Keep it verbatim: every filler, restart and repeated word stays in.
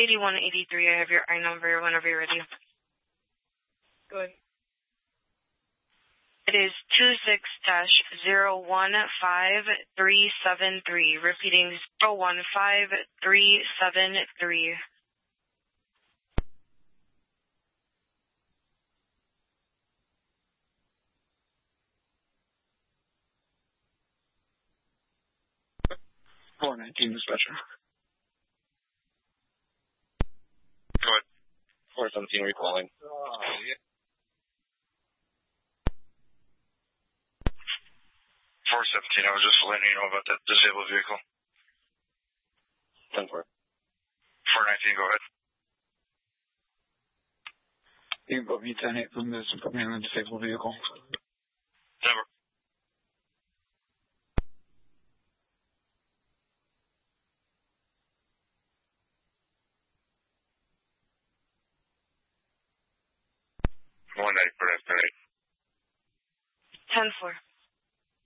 eighty-one eighty-three, I have your I number whenever you're ready. Go ahead. It is two six dash zero one five three seven three. Repeating zero one five three seven three. four nineteen dispatcher. Go ahead. four seventeen recalling. Oh, yeah. four seventeen, I was just letting you know about that disabled vehicle. ten four. four nineteen, go ahead. You can put me ten eight from this and put me in the disabled vehicle. Never. one eight, correct, right? ten four.